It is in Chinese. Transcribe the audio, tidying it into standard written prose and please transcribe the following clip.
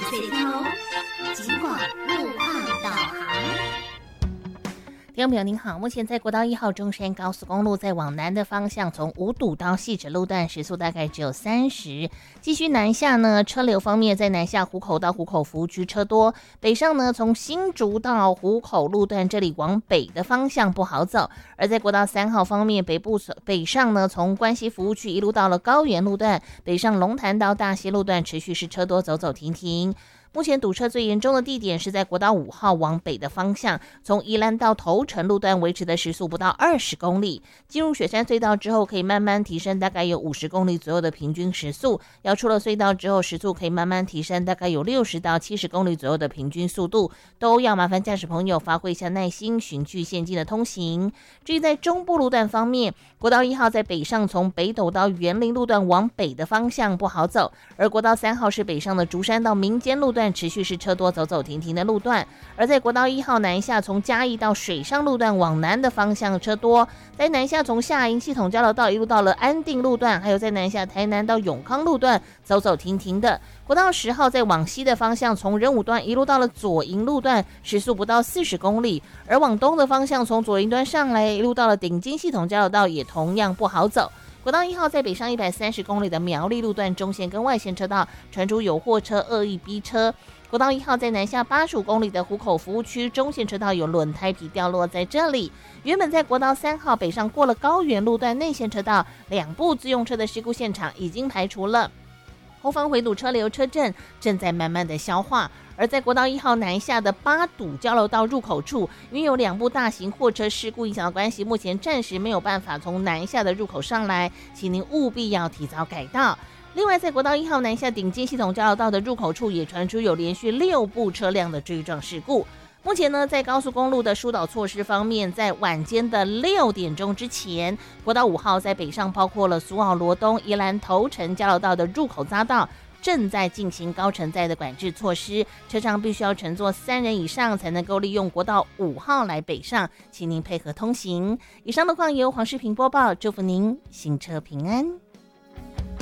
翠涛，警广路况导航。 听众朋友您好，目前在国道1号中山高速公路在往南的方向，从五堵到汐止路段时速大概只有30，继续南下呢，车流方面在南下湖口到湖口服务区车多，北上呢从新竹到湖口路段这里往北的方向不好走，而在国道3号方面，北上呢从关西服务区一路到了高原路段，北上龙潭到大溪路段持续是车多走走停停。目前堵车最严重的地点是在国道5号往北的方向，从宜兰到头城路段维持的时速不到20公里，进入雪山隧道之后可以慢慢提升，大概有50公里左右的平均时速，要出了隧道之后时速可以慢慢提升，大概有60到70公里左右的平均速度，都要麻烦驾驶朋友发挥一下耐心，循序渐进的通行。至于在中部路段方面，国道1号在北上从北斗到园林路段往北的方向不好走，而国道3号是北上的竹山到民间路段持续是车多走走停停的路段，而在国道1号南下从嘉义到水上路段往南的方向车多，在南下从下营系统交流道一路到了安定路段，还有在南下台南到永康路段走走停停的。国道10号在往西的方向从仁武段一路到了左营路段，时速不到40公里，而往东的方向从左营段上来一路到了顶金系统交流道也同样不好走。国道1号在北上130公里的苗栗路段中线跟外线车道传出有货车恶意逼车。国道1号在南下85公里的湖口服务区中线车道有轮胎皮掉落在这里。原本在国道3号北上过了高原路段内线车道2部自用车的事故现场已经排除了，后方回堵车流车阵正在慢慢的消化。而在国道1号南下的八堵交流道入口处，因为有2部大型货车事故影响的关系，目前暂时没有办法从南下的入口上来，请您务必要提早改道。另外在国道1号南下顶尖系统交流道的入口处也传出有连续6部车辆的追撞事故。目前呢，在高速公路的疏导措施方面，在晚间的6点钟之前，国道5号在北上包括了苏澳罗东、宜兰头城交流道的入口匝道正在进行高承载的管制措施，车上必须要乘坐3人以上才能够利用国道5号来北上，请您配合通行。以上的况由黄世平播报，祝福您行车平安。